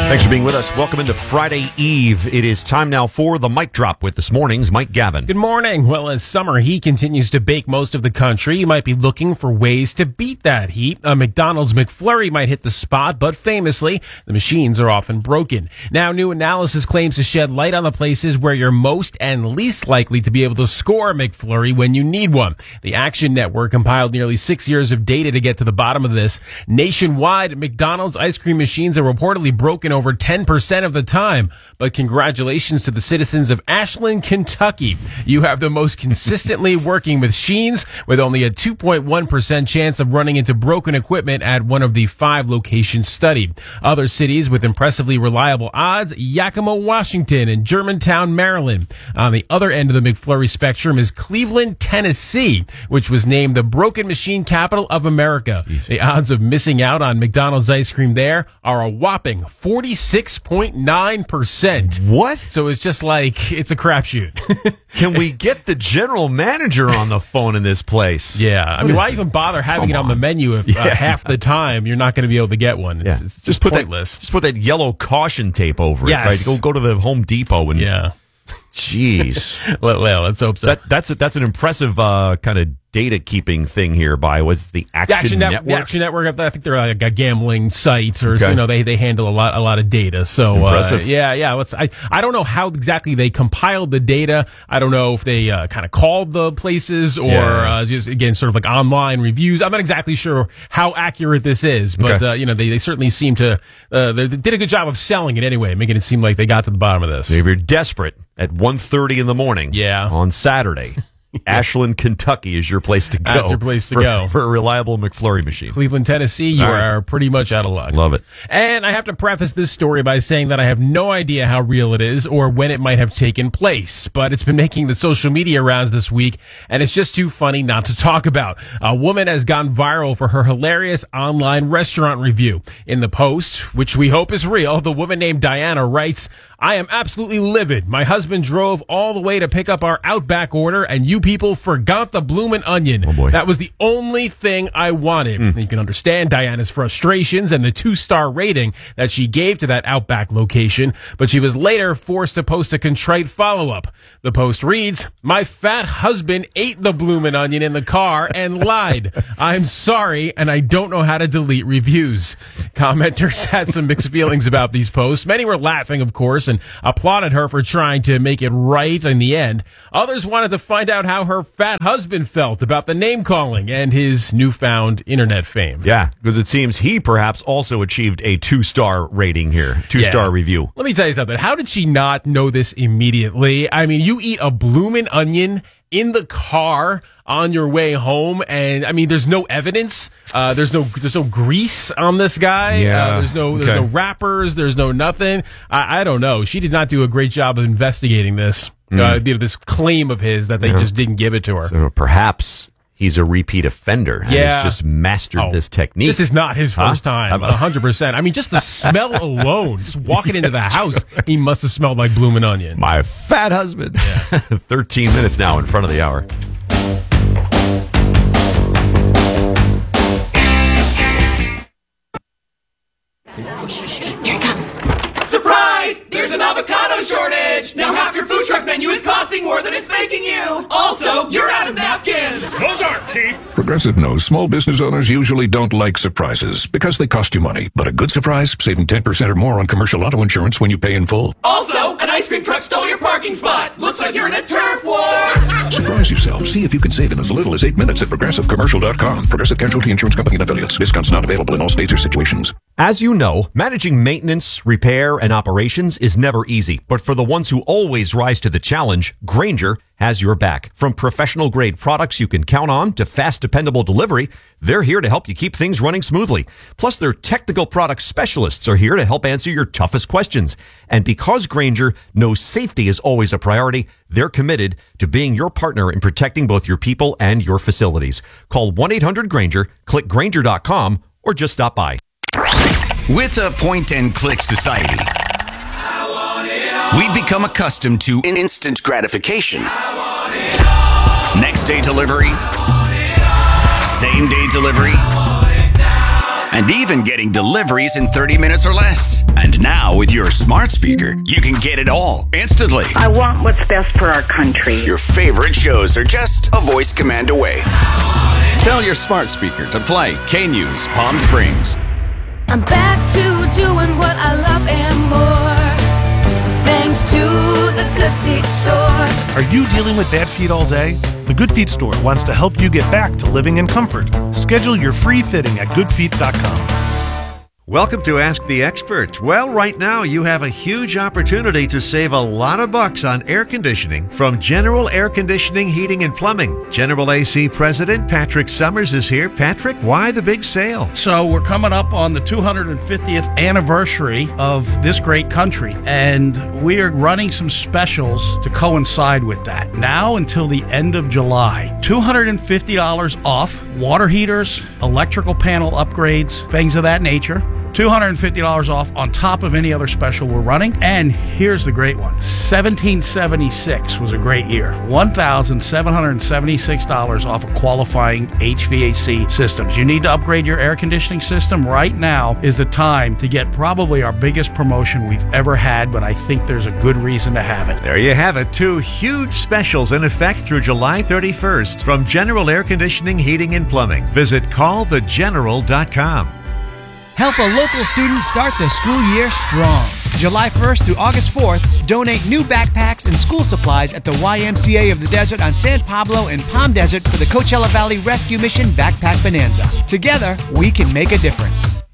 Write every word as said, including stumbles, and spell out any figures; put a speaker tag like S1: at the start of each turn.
S1: Thanks for being with us. Welcome into Friday Eve. It is time now for the Mic Drop with this morning's Mike Gavin.
S2: Good morning. Well, as summer heat continues to bake most of the country, you might be looking for ways to beat that heat. A McDonald's McFlurry might hit the spot, but famously, the machines are often broken. Now, new analysis claims to shed light on the places where you're most and least likely to be able to score a McFlurry when you need one. The Action Network compiled nearly six years of data to get to the bottom of this. Nationwide, McDonald's ice cream machines are reportedly broken over ten percent of the time. But congratulations to the citizens of Ashland, Kentucky. You have the most consistently working machines with only a two point one percent chance of running into broken equipment at one of the five locations studied. Other cities with impressively reliable odds, Yakima, Washington, and Germantown, Maryland. On the other end of the McFlurry spectrum is Cleveland, Tennessee, which was named the broken machine capital of America. Easy. The odds of missing out on McDonald's ice cream there are a whopping forty-six point nine percent.
S1: What?
S2: So it's just like, it's a crapshoot.
S1: Can we get the general manager on the phone in this place?
S2: Yeah. I mean, why even bother having Come it on, on the menu if yeah. uh, half the time you're not going to be able to get one? It's,
S1: yeah.
S2: it's just,
S1: just put
S2: pointless.
S1: That, just put that yellow caution tape over
S2: yes.
S1: it, right? Go, go to the Home Depot and...
S2: Yeah.
S1: Jeez.
S2: well, well, let's hope so.
S1: That, that's, a, that's an impressive uh, kind of data keeping thing here by what's the Action,
S2: the Action
S1: Network?
S2: The Action Network, I think they're like a gambling site, or
S1: okay.
S2: you know, they they handle a lot a lot of data. So
S1: impressive.
S2: Uh, yeah, yeah. Let's. I I don't know how exactly they compiled the data. I don't know if they uh, kind of called the places or yeah. uh, just again sort of like online reviews. I'm not exactly sure how accurate this is, but okay. uh, you know, they, they certainly seem to uh, they did a good job of selling it anyway, making it seem like they got to the bottom of this.
S1: If you're desperate at one thirty in the morning,
S2: yeah.
S1: on Saturday. Ashland, Kentucky is your place to go.
S2: That's your place to
S1: for,
S2: go.
S1: For a reliable McFlurry machine.
S2: Cleveland, Tennessee, you right. are pretty much out of luck.
S1: Love it.
S2: And I have to preface this story by saying that I have no idea how real it is or when it might have taken place, but it's been making the social media rounds this week, and it's just too funny not to talk about. A woman has gone viral for her hilarious online restaurant review. In the post, which we hope is real, the woman named Diana writes, "I am absolutely livid. My husband drove all the way to pick up our Outback order, and you people forgot the bloomin' onion.
S1: Oh boy.
S2: That was the only thing I wanted." Mm. You can understand Diana's frustrations and the two-star rating that she gave to that Outback location, but she was later forced to post a contrite follow-up. The post reads, "My fat husband ate the bloomin' onion in the car and lied. I'm sorry, and I don't know how to delete reviews." Commenters had some mixed feelings about these posts. Many were laughing, of course, and applauded her for trying to make it right in the end. Others wanted to find out how her fat husband felt about the name calling and his newfound internet fame.
S1: Yeah, because it seems he perhaps also achieved a two-star rating here, two-star yeah. review.
S2: Let me tell you something. How did she not know this immediately? I mean, you eat a bloomin' onion in the car on your way home, and I mean, there's no evidence. Uh, there's no, there's no grease on this guy.
S1: Yeah.
S2: Uh, there's no, there's
S1: okay.
S2: no wrappers. There's no nothing. I, I don't know. She did not do a great job of investigating this. Mm. Uh, you know, this claim of his that they yeah. just didn't give it to her.
S1: So perhaps he's a repeat offender. And
S2: yeah.
S1: he's just mastered oh, this technique.
S2: This is not his first huh? time. one hundred percent. I mean, just the smell alone, just walking into the house, he must have smelled like bloomin' onion.
S1: My fat husband.
S2: Yeah.
S1: thirteen minutes now in front of the hour.
S3: Here it comes. Surprise! There's an avocado shortage! Now half your food truck menu is costing more than it's making you! Also, you're out of napkins!
S4: Those aren't cheap! Progressive knows small business owners usually don't like surprises because they cost you money. But a good surprise, saving ten percent or more on commercial auto insurance when you pay in full.
S3: Also, an ice cream truck stole your parking spot! Looks like you're in a turf war!
S4: Surprise yourself. See if you can save in as little as eight minutes at progressive commercial dot com. Progressive Casualty Insurance Company and affiliates. Discounts not available in all states or situations.
S1: As you know, managing maintenance, repair, and operations is never easy. But for the ones who always rise to the challenge, Grainger has your back. From professional-grade products you can count on to fast, dependable delivery, they're here to help you keep things running smoothly. Plus, their technical product specialists are here to help answer your toughest questions. And because Grainger knows safety is always a priority, they're committed to being your partner in protecting both your people and your facilities. Call one eight hundred Grainger, click Grainger dot com, or just stop by.
S5: With a point-and-click society, we've become accustomed to instant gratification. Next-day delivery, same-day delivery, and even getting deliveries in thirty minutes or less. And now with your smart speaker, you can get it all instantly.
S6: I want what's best for our country.
S5: Your favorite shows are just a voice command away. Tell your smart speaker to play K-News Palm Springs.
S7: I'm back to doing what I love and more, thanks to the Good Feet store.
S8: Are you dealing with bad feet all day? The Good Feet store wants to help you get back to living in comfort. Schedule your free fitting at good feet dot com.
S9: Welcome to Ask the Expert. Well, right now you have a huge opportunity to save a lot of bucks on air conditioning from General Air Conditioning, Heating and Plumbing. General A C President Patrick Summers is here. Patrick, why the big sale?
S10: So we're coming up on the two hundred fiftieth anniversary of this great country, and we are running some specials to coincide with that. Now until the end of July, two hundred fifty dollars off water heaters, electrical panel upgrades, things of that nature. two hundred fifty dollars off on top of any other special we're running. And here's the great one. seventeen seventy-six was a great year. one thousand seven hundred seventy-six dollars off of qualifying H V A C systems. You need to upgrade your air conditioning system. Right now is the time to get probably our biggest promotion we've ever had, but I think there's a good reason to have it.
S9: There you have it. Two huge specials in effect through July thirty-first from General Air Conditioning, Heating and Plumbing. Visit call the general dot com.
S11: Help a local student start the school year strong. July first through August fourth, donate new backpacks and school supplies at the Y M C A of the Desert on San Pablo and Palm Desert for the Coachella Valley Rescue Mission Backpack Bonanza. Together, we can make a difference.